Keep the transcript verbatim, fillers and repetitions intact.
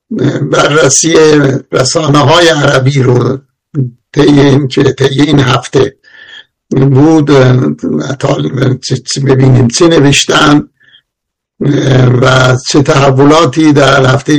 بررسی رسانه های عربی رو طی این که طی این هفته بود ببینیم چه نوشتن و چه تحولاتی در هفته